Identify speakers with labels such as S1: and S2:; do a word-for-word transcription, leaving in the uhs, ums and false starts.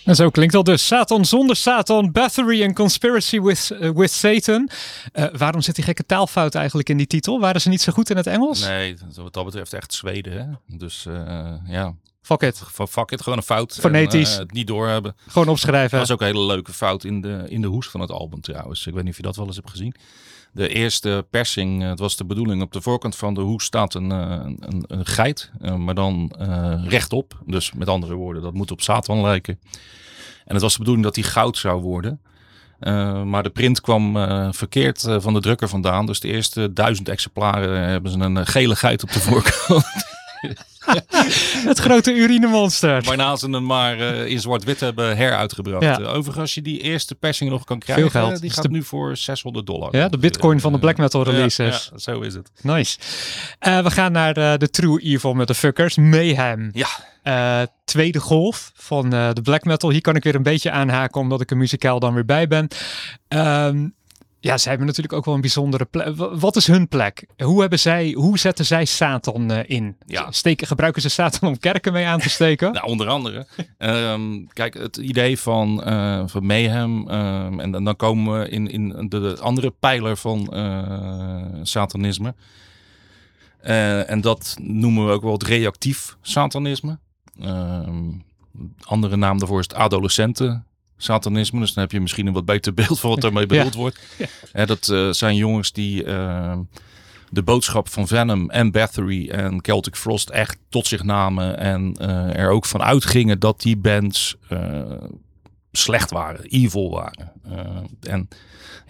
S1: En zo klinkt dat dus. Satan zonder Satan, Bathory and Conspiracy with, uh, with Satan. Uh, waarom zit die gekke taalfout eigenlijk in die titel? Waren ze niet zo goed in het Engels?
S2: Nee, wat dat betreft echt Zweden. Hè? Dus uh, ja...
S1: Fuck it.
S2: Fuck it, gewoon een fout.
S1: Fonetisch.
S2: En, uh, het niet doorhebben.
S1: Gewoon opschrijven.
S2: Dat was ook een hele leuke fout in de, in de hoes van het album trouwens. Ik weet niet of je dat wel eens hebt gezien. De eerste persing, het was de bedoeling, op de voorkant van de hoes staat een, een, een geit, maar dan uh, rechtop. Dus met andere woorden, dat moet op Satan lijken. En het was de bedoeling dat die goud zou worden. Uh, maar de print kwam uh, verkeerd uh, van de drukker vandaan. Dus de eerste duizend exemplaren hebben ze een uh, gele geit op de voorkant.
S1: Het grote urinemonster.
S2: Waarna ze hem maar uh, in zwart-wit hebben heruitgebracht.
S1: Ja.
S2: Uh, overigens, als je die eerste persing nog kan krijgen,
S1: Veel geld.
S2: die gaat
S1: de...
S2: nu voor zeshonderd dollar.
S1: Ja, de bitcoin uh, van de black metal releases.
S2: Ja, ja, zo is het.
S1: Nice. Uh, we gaan naar de, de True Evil Motherfuckers, Mayhem.
S2: Ja.
S1: Uh, tweede golf van uh, de black metal. Hier kan ik weer een beetje aanhaken, omdat ik er muzikaal dan weer bij ben. Um, Ja, zij hebben natuurlijk ook wel een bijzondere plek. Wat is hun plek? Hoe, hebben zij, hoe zetten zij Satan uh, in?
S2: Ja.
S1: Steken, gebruiken ze Satan om kerken mee aan te steken?
S2: Nou, onder andere. um, kijk, het idee van, uh, van Mayhem. Um, en dan komen we in, in de, de andere pijler van uh, satanisme. Uh, en dat noemen we ook wel het reactief satanisme. Um, andere naam daarvoor is het adolescenten satanisme. Dus dan heb je misschien een wat beter beeld van wat daarmee bedoeld ja. wordt. Ja. Hè, dat uh, zijn jongens die uh, de boodschap van Venom en Bathory en Celtic Frost echt tot zich namen. En uh, er ook van uitgingen dat die bands uh, slecht waren, evil waren. Uh, en